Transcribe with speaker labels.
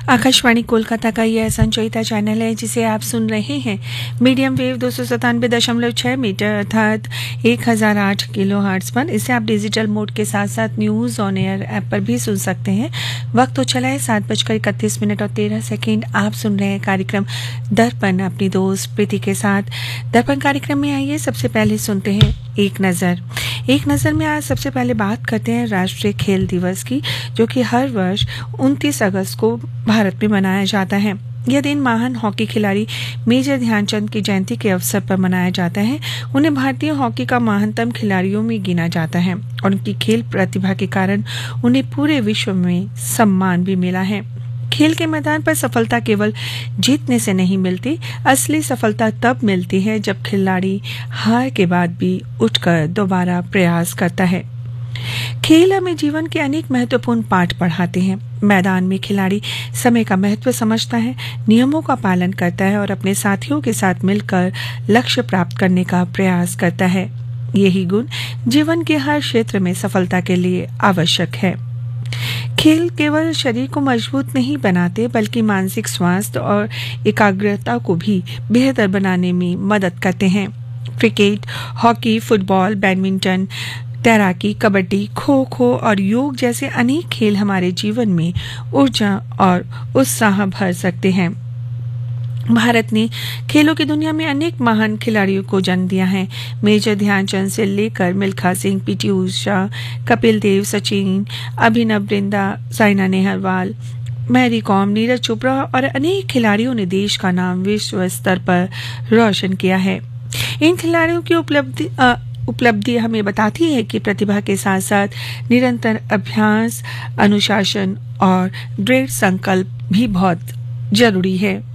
Speaker 1: आकाशवाणी कोलकाता का यह संचयिता चैनल है जिसे आप सुन रहे हैं मीडियम वेव 297.6 मीटर अर्थात 1008 किलोहर्ट्ज पर। इसे आप डिजिटल मोड के साथ साथ न्यूज ऑन एयर ऐप पर भी सुन सकते हैं। वक्त तो चला है 7:31 और 13 सेकेंड। आप सुन रहे हैं कार्यक्रम दर्पण अपनी दोस्त प्रीति के साथ। दर्पण कार्यक्रम में आइए सबसे पहले सुनते हैं एक नज़र में आज सबसे पहले बात करते हैं राष्ट्रीय खेल दिवस की, जो कि हर वर्ष 29 अगस्त को भारत में मनाया जाता है। यह दिन महान हॉकी खिलाड़ी मेजर ध्यानचंद की जयंती के अवसर पर मनाया जाता है। उन्हें भारतीय हॉकी का महानतम खिलाड़ियों में गिना जाता है और उनकी खेल प्रतिभा के कारण उन्हें पूरे विश्व में सम्मान भी मिला है। खेल के मैदान पर सफलता केवल जीतने से नहीं मिलती, असली सफलता तब मिलती है जब खिलाड़ी हार के बाद भी उठकर दोबारा प्रयास करता है। खेल हमें जीवन के अनेक महत्वपूर्ण पाठ पढ़ाते हैं। मैदान में खिलाड़ी समय का महत्व समझता है, नियमों का पालन करता है और अपने साथियों के साथ मिलकर लक्ष्य प्राप्त करने का प्रयास करता है। यही गुण जीवन के हर क्षेत्र में सफलता के लिए आवश्यक है। खेल केवल शरीर को मजबूत नहीं बनाते बल्कि मानसिक स्वास्थ्य और एकाग्रता को भी बेहतर बनाने में मदद करते हैं। क्रिकेट, हॉकी, फुटबॉल, बैडमिंटन, तैराकी, कबड्डी, खो खो और योग जैसे अनेक खेल हमारे जीवन में ऊर्जा और उत्साह भर सकते हैं। भारत ने खेलों की दुनिया में अनेक महान खिलाड़ियों को जन्म दिया है। मेजर ध्यानचंद से लेकर Milkha Singh, PT Usha, Kapil Dev, Sachin, Abhinav Bindra, Saina Nehwal, Mary com, Neeraj Chopra और अनेक खिलाड़ियों ने देश का नाम विश्व स्तर पर रोशन किया है। इन खिलाड़ियों की उपलब्धि हमें बताती है कि प्रतिभा के साथ साथ निरंतर अभ्यास, अनुशासन और दृढ़ संकल्प भी बहुत जरूरी है।